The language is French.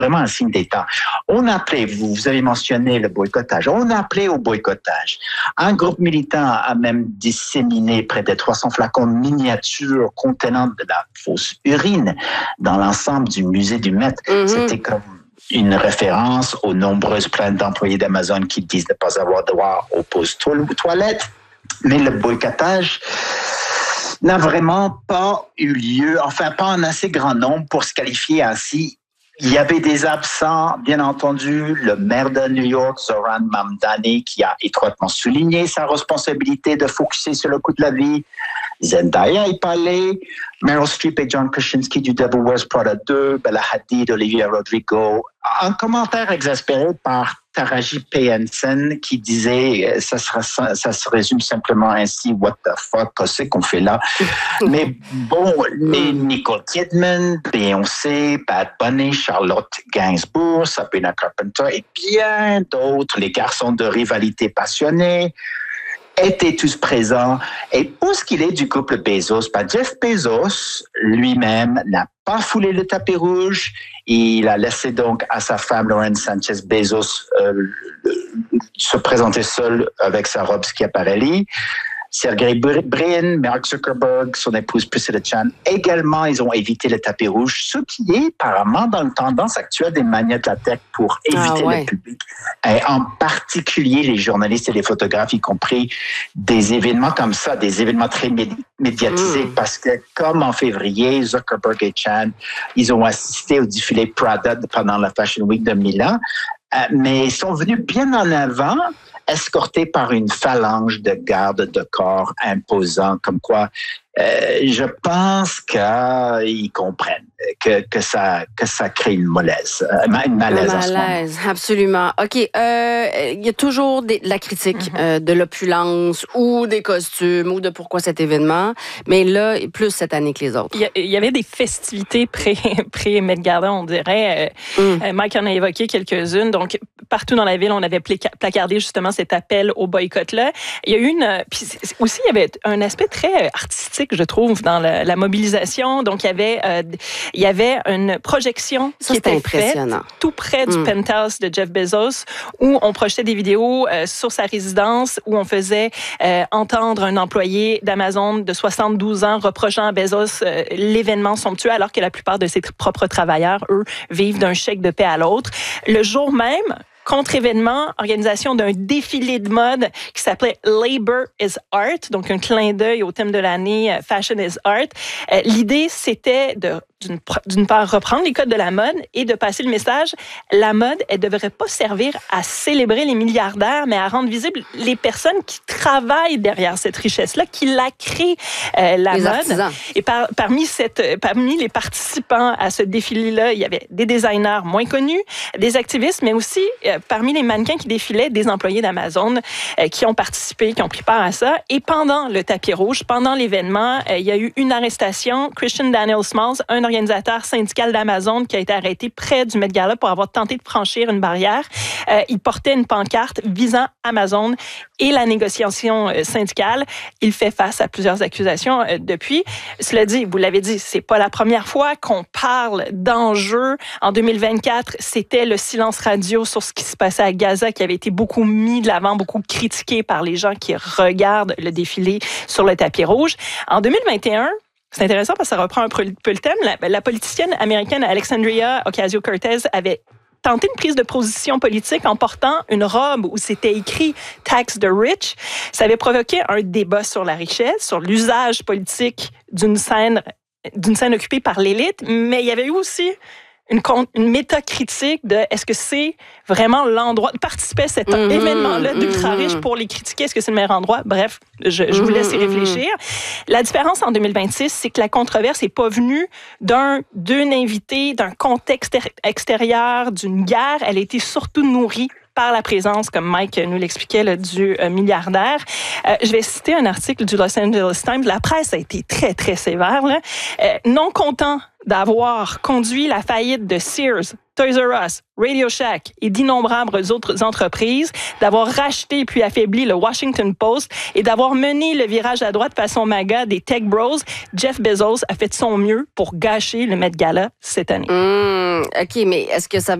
vraiment un signe des temps. On appelait, vous avez mentionné le boycottage, on appelait au boycottage. Un groupe militant a même disséminé près de 300 flacons miniatures contenant de la fausse urine dans l'ensemble du musée du Met. C'était comme une référence aux nombreuses plaintes d'employés d'Amazon qui disent ne pas avoir droit aux pauses toilettes. Mais le boycottage n'a vraiment pas eu lieu, enfin pas en assez grand nombre pour se qualifier ainsi. Il y avait des absents, bien entendu, le maire de New York, Zohran Mamdani, qui a étroitement souligné sa responsabilité de focuser sur le coût de la vie. Zendaya y parlait, Meryl Streep et John Krasinski du Devil Wears Prada 2, Bella Hadid, Olivia Rodrigo. Un commentaire exaspéré par Taraji P. Henson qui disait ça se résume simplement ainsi, what the fuck, qu'est-ce qu'on fait là? Mais bon, les Nicole Kidman, Beyoncé, Bad Bunny, Charlotte Gainsbourg, Sabrina Carpenter et bien d'autres, les garçons de rivalité passionnés, étaient tous présents. Et pour ce qu'il est du couple Bezos, Jeff Bezos lui-même n'a pas foulé le tapis rouge. Il a laissé donc à sa femme, Lauren Sanchez Bezos, se présenter seule avec sa robe Schiaparelli. Sergey Brin, Mark Zuckerberg, son épouse Priscilla Chan, également, ils ont évité le tapis rouge, ce qui est apparemment dans la tendance actuelle des maniaques de la tech pour éviter le public. Et en particulier les journalistes et les photographes, y compris des événements comme ça, des événements très médiatisés, parce que comme en février, Zuckerberg et Chan, ils ont assisté au défilé Prada pendant la Fashion Week de Milan, mais ils sont venus bien en avant, escortés par une phalange de gardes de corps imposants, comme quoi je pense qu'ils comprennent que ça crée une malaise. Une malaise, absolument. OK. Il y a toujours de la critique de l'opulence ou des costumes ou de pourquoi cet événement, mais là, plus cette année que les autres. Il y avait des festivités pré-Met Gala, on dirait. Mike en a évoqué quelques-unes. Donc, partout dans la ville, on avait placardé justement cet appel au boycott-là. Il y a eu puis aussi, il y avait un aspect très artistique, je trouve, dans la mobilisation. Donc, il y avait une projection qui était faite tout près du penthouse de Jeff Bezos où on projetait des vidéos sur sa résidence où on faisait entendre un employé d'Amazon de 72 ans reprochant à Bezos l'événement somptueux alors que la plupart de ses propres travailleurs, eux, vivent d'un chèque de paie à l'autre. Le jour même, contre-événement, organisation d'un défilé de mode qui s'appelait Labor is Art, donc un clin d'œil au thème de l'année Fashion is Art. L'idée, c'était d'une part, reprendre les codes de la mode et de passer le message, la mode, elle ne devrait pas servir à célébrer les milliardaires, mais à rendre visibles les personnes qui travaillent derrière cette richesse-là, qui la créent, la mode. Artisans. Et parmi les participants à ce défilé-là, il y avait des designers moins connus, des activistes, mais aussi parmi les mannequins qui défilaient, des employés d'Amazon qui ont participé, qui ont pris part à ça. Et pendant le tapis rouge, pendant l'événement, il y a eu une arrestation. Christian Daniel Smalls, un organisateur syndical d'Amazon qui a été arrêté près du Met Gala pour avoir tenté de franchir une barrière. Il portait une pancarte visant Amazon et la négociation syndicale. Il fait face à plusieurs accusations depuis. Cela dit, vous l'avez dit, c'est pas la première fois qu'on parle d'enjeux. En 2024, c'était le silence radio sur ce qui se passait à Gaza qui avait été beaucoup mis de l'avant, beaucoup critiqué par les gens qui regardent le défilé sur le tapis rouge. En 2021, c'est intéressant parce que ça reprend un peu le thème. La politicienne américaine Alexandria Ocasio-Cortez avait tenté une prise de position politique en portant une robe où c'était écrit « Tax the rich ». Ça avait provoqué un débat sur la richesse, sur l'usage politique d'une scène occupée par l'élite, mais il y avait eu aussi une métacritique de est-ce que c'est vraiment l'endroit de participer à cet événement-là d'ultra-riche pour les critiquer? Est-ce que c'est le meilleur endroit? Bref, je vous laisse y réfléchir. La différence en 2026, c'est que la controverse n'est pas venue d'une invitée, d'un contexte extérieur, d'une guerre. Elle a été surtout nourrie par la présence, comme Mike nous l'expliquait, là, du milliardaire. Je vais citer un article du Los Angeles Times. La presse a été très, très sévère. Non content d'avoir conduit la faillite de Sears Toys R Us, Radio Shack et d'innombrables autres entreprises, d'avoir racheté puis affaibli le Washington Post et d'avoir mené le virage à droite façon MAGA des Tech Bros, Jeff Bezos a fait de son mieux pour gâcher le Met Gala cette année. OK, mais est-ce que ça